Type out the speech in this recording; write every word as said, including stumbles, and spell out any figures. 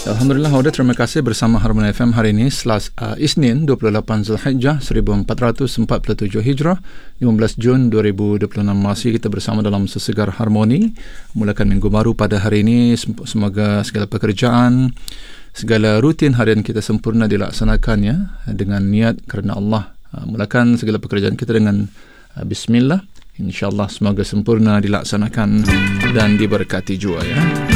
Alhamdulillah, Auda, terima kasih bersama Harmony F M hari ini, Selas, uh, Isnin dua puluh lapan Zulhijjah seribu empat ratus empat puluh tujuh Hijrah, lima belas Jun dua ribu dua puluh enam. Masih kita bersama dalam Sesegar Harmoni, mulakan minggu baru pada hari ini. Semoga segala pekerjaan, segala rutin harian kita sempurna dilaksanakannya dengan niat kerana Allah. Uh, mulakan segala pekerjaan kita dengan uh, Bismillah. InsyaAllah semoga sempurna dilaksanakan dan diberkati jua, ya.